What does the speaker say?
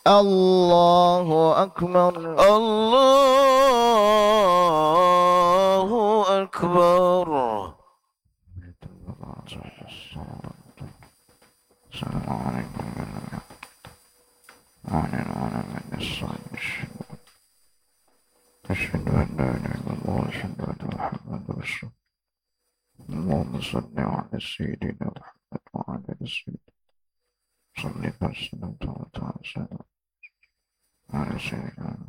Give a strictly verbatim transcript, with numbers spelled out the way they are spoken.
الله أكبر. الله أكبر. السلام عليكم وعلى العالم من الصالح. أشهد أن لا إله إلا الله وأشهد أن محمدا رسول الله. اللهم صل على سيدنا محمد وعلى آل سيدنا. صل وسلم وبارك على سيدنا